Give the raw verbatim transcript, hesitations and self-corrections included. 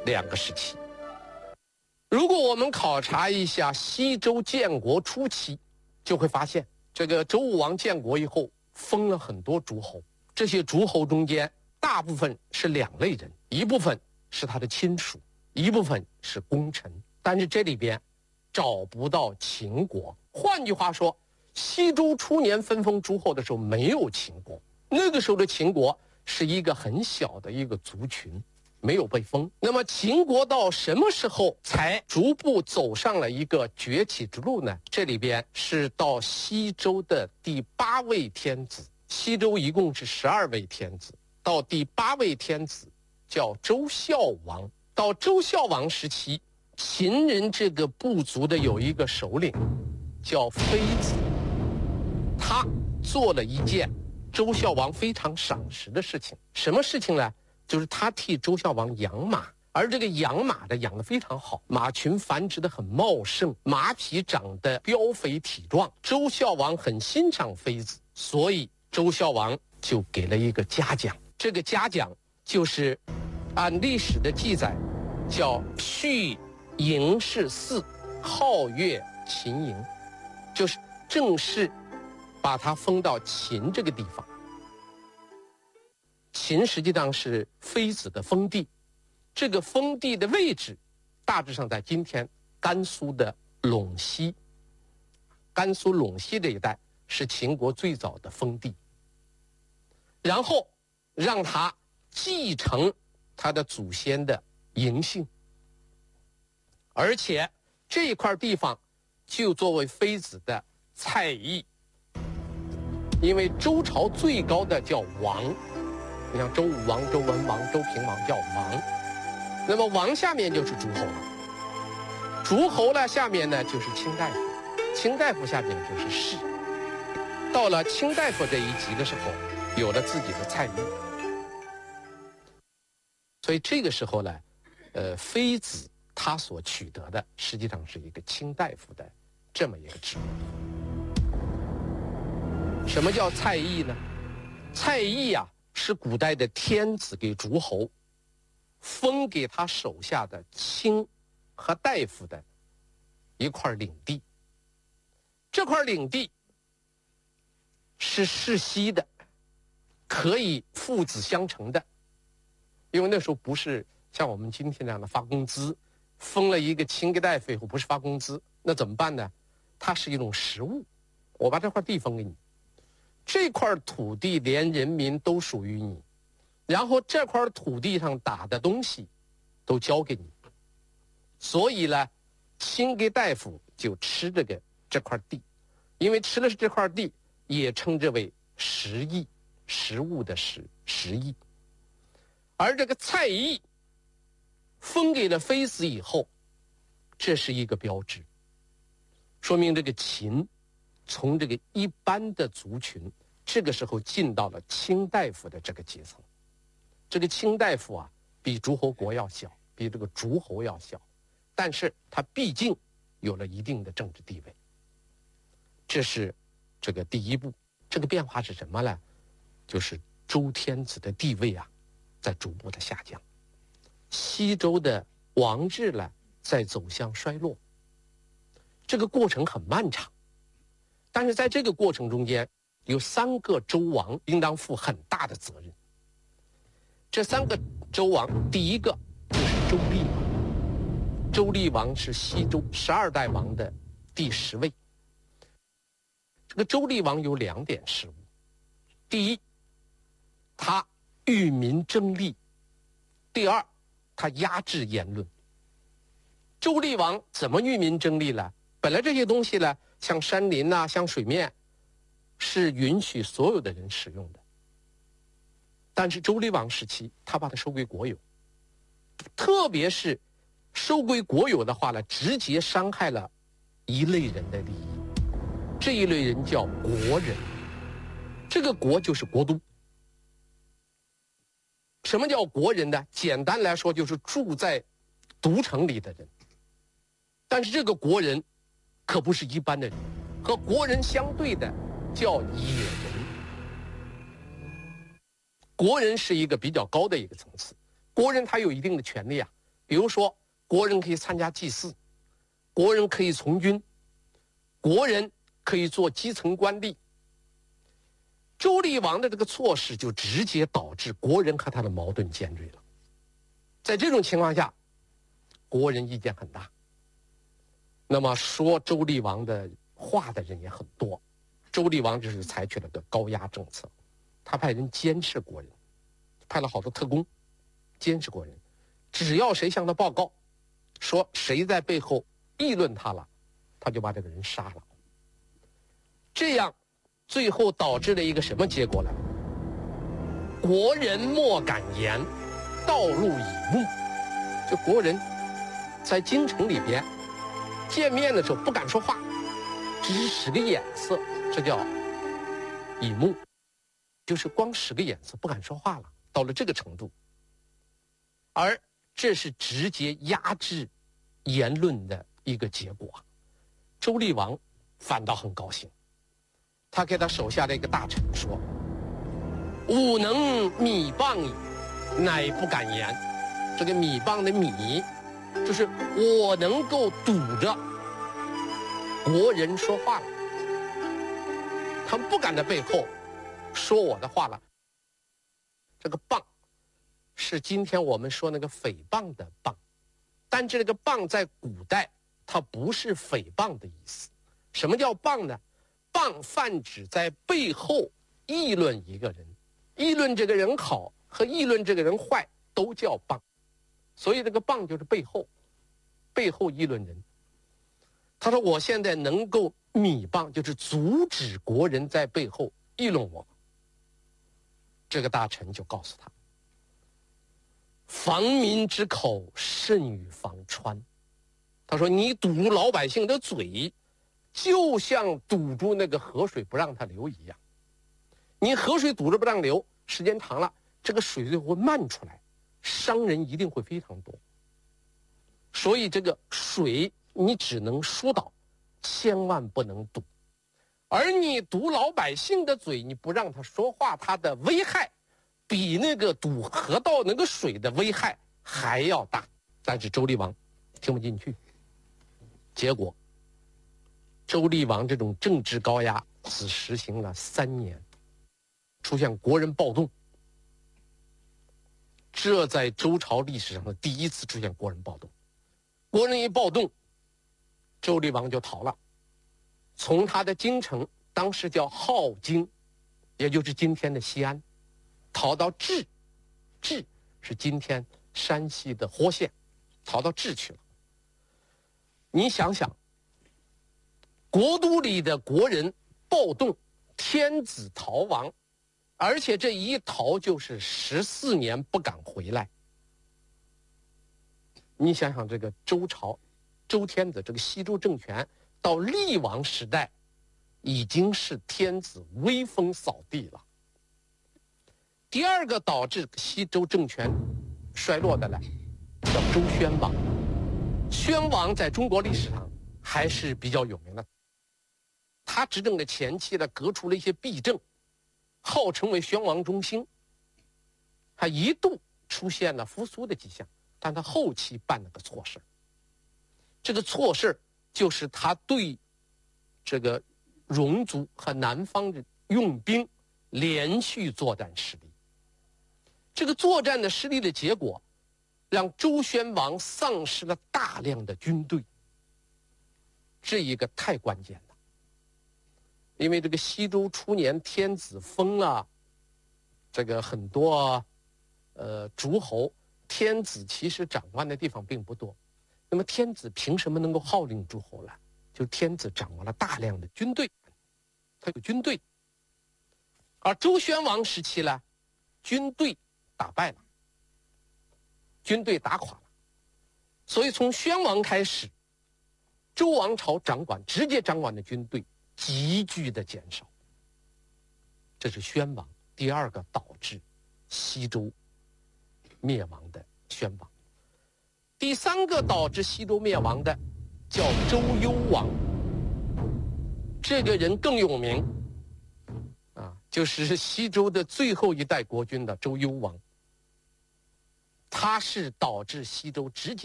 两个时期。如果我们考察一下西周建国初期，就会发现这个周武王建国以后封了很多诸侯，这些诸侯中间大部分是两类人，一部分是他的亲属，一部分是功臣，但是这里边找不到秦国。换句话说，西周初年分封诸侯的时候没有秦国，那个时候的秦国是一个很小的一个族群，没有被封。那么秦国到什么时候才逐步走上了一个崛起之路呢？这里边是到西周的第八位天子，西周一共是十二位天子，到第八位天子叫周孝王。到周孝王时期，秦人这个部族的有一个首领叫非子，他做了一件周孝王非常赏识的事情。什么事情呢？就是他替周孝王养马，而这个养马的养得非常好，马群繁殖得很茂盛，马匹长得膘肥体壮。周孝王很欣赏非子，所以周孝王就给了一个嘉奖。这个嘉奖就是按历史的记载叫续嬴氏嗣，号曰秦嬴，就是正式把他封到秦这个地方。秦实际上是非子的封地，这个封地的位置大致上在今天甘肃的陇西，甘肃陇西这一带是秦国最早的封地，然后让他继承他的祖先的嬴姓，而且这块地方就作为非子的蔡邑，因为周朝最高的叫王，你像周武王、周文王、周平王叫王，那么王下面就是诸侯了，诸侯呢下面呢就是卿大夫，卿大夫下面就是士，到了卿大夫这一级的时候，有了自己的蔡邑，所以这个时候呢，呃，非子他所取得的实际上是一个卿大夫的这么一个职务。什么叫蔡邑呢？蔡邑啊，是古代的天子给诸侯封给他手下的卿和大夫的一块领地。这块领地是世袭的，可以父子相承的，因为那时候不是像我们今天这样的发工资，封了一个卿给大夫以后不是发工资，那怎么办呢？它是一种实物，我把这块地封给你，这块土地连人民都属于你，然后这块土地上打的东西都交给你，所以呢，卿给大夫就吃这个这块地，因为吃的是这块地，也称之为食邑，食物的食，食邑。而这个蔡邑封给了非子以后，这是一个标志，说明这个秦从这个一般的族群，这个时候进到了卿大夫的这个阶层。这个卿大夫啊，比诸侯国要小，比这个诸侯要小，但是他毕竟有了一定的政治地位。这是这个第一步。这个变化是什么呢？就是周天子的地位啊，在逐步的下降，西周的王制呢，在走向衰落。这个过程很漫长，但是在这个过程中间，有三个周王应当负很大的责任。这三个周王，第一个就是周厉王。周厉王是西周十二代王的第十位。这个周厉王有两点失误：第一，他欲民争利；第二，他压制言论。周厉王怎么欲民争利呢？本来这些东西呢，像山林啊，像水面，是允许所有的人使用的。但是周厉王时期，他把它收归国有，特别是收归国有的话呢，直接伤害了一类人的利益。这一类人叫国人，这个国就是国都。什么叫国人呢？简单来说，就是住在都城里的人。但是这个国人可不是一般的人，和国人相对的叫野人。国人是一个比较高的一个层次，国人他有一定的权利啊， 比如说，国人可以参加祭祀，国人可以从军，国人可以做基层官吏。周厉王的这个措施就直接导致国人和他的矛盾尖锐了。在这种情况下，国人意见很大。那么说周厉王的话的人也很多。周厉王就是采取了个高压政策，他派人监视国人，派了好多特工监视国人，只要谁向他报告说谁在背后议论他了，他就把这个人杀了。这样最后导致了一个什么结果呢？国人莫敢言，道路以目。就国人在京城里边见面的时候不敢说话，只是使个眼色，这叫以目，就是光使个眼色不敢说话了，到了这个程度。而这是直接压制言论的一个结果。周厉王反倒很高兴，他给他手下的一个大臣说：“吾能米谤矣，乃不敢言。”这个米谤的米，就是我能够堵着国人说话了，他们不敢在背后说我的话了。这个谤是今天我们说那个诽谤的谤，但这个谤在古代它不是诽谤的意思。什么叫谤呢？谤泛指在背后议论一个人，议论这个人好和议论这个人坏都叫谤。所以这个谤就是背后背后议论人。他说我现在能够米谤，就是阻止国人在背后议论我。这个大臣就告诉他：防民之口，甚于防川。他说你堵住老百姓的嘴，就像堵住那个河水不让它流一样。你河水堵着不让流，时间长了，这个水就会漫出来，伤人一定会非常多。所以这个水你只能疏导，千万不能堵。而你堵老百姓的嘴，你不让他说话，他的危害比那个堵河道那个水的危害还要大。但是周厉王听不进去，结果周厉王这种政治高压只实行了三年，出现国人暴动。这在周朝历史上的第一次出现国人暴动。国人一暴动，周厉王就逃了，从他的京城，当时叫镐京，也就是今天的西安，逃到治，治是今天山西的霍县，逃到治去了。你想想，国都里的国人暴动，天子逃亡，而且这一逃就是十四年不敢回来。你想想这个周朝，周天子这个西周政权到厉王时代，已经是天子威风扫地了。第二个导致西周政权衰落的呢，叫周宣王。宣王在中国历史上还是比较有名的。他执政的前期呢，革除了一些弊政，号称为宣王中兴，还一度出现了复苏的迹象。但他后期办了个错事，这个错事就是他对这个戎族和南方的用兵连续作战失利。这个作战的失利的结果，让周宣王丧失了大量的军队。这一个太关键了，因为这个西周初年天子封了这个很多呃诸侯。天子其实掌管的地方并不多，那么天子凭什么能够号令诸侯呢？就天子掌握了大量的军队，他有军队。而周宣王时期呢，军队打败了，军队打垮了，所以从宣王开始，周王朝掌管直接掌管的军队急剧的减少。这是宣王第二个导致西周灭亡的宣王。第三个导致西周灭亡的叫周幽王，这个人更有名啊，就是西周的最后一代国君的周幽王。他是导致西周直接